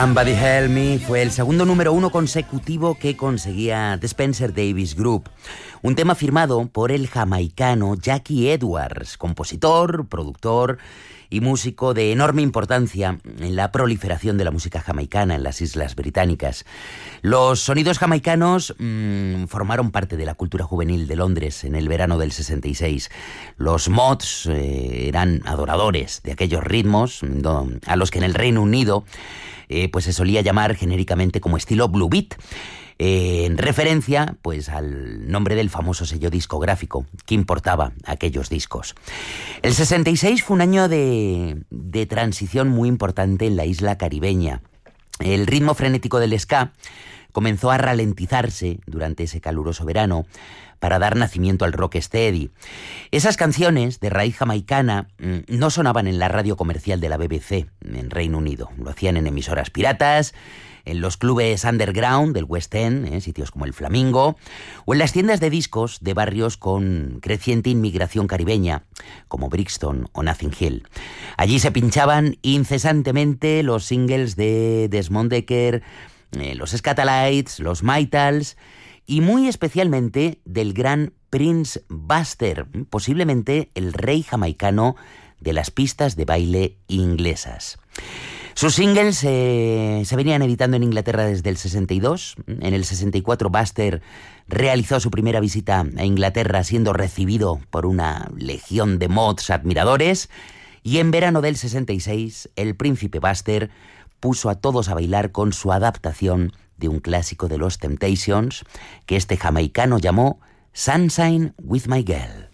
Somebody Help Me fue el segundo número uno consecutivo que conseguía The Spencer Davis Group. Un tema firmado por el jamaicano Jackie Edwards, compositor, productor y músico de enorme importancia en la proliferación de la música jamaicana en las Islas Británicas. Los sonidos jamaicanos formaron parte de la cultura juvenil de Londres en el verano del 66. Los mods eran adoradores de aquellos ritmos a los que en el Reino Unido pues se solía llamar genéricamente como estilo Blue Beat, en referencia pues al nombre del famoso sello discográfico que importaba aquellos discos. El 66 fue un año de transición muy importante en la isla caribeña. El ritmo frenético del ska comenzó a ralentizarse durante ese caluroso verano para dar nacimiento al rocksteady. Esas canciones de raíz jamaicana no sonaban en la radio comercial de la BBC en Reino Unido. Lo hacían en emisoras piratas, en los clubes underground del West End, sitios como el Flamingo, o en las tiendas de discos de barrios con creciente inmigración caribeña, como Brixton o Nothing Hill. Allí se pinchaban incesantemente los singles de Desmond Dekker, los Scatalites, los Maytals y muy especialmente del gran Prince Buster, posiblemente el rey jamaicano de las pistas de baile inglesas. Sus singles se venían editando en Inglaterra desde el 62. En el 64 Buster realizó su primera visita a Inglaterra siendo recibido por una legión de mods admiradores, y en verano del 66 el príncipe Buster puso a todos a bailar con su adaptación de un clásico de los Temptations que este jamaicano llamó Sunshine with My Girl.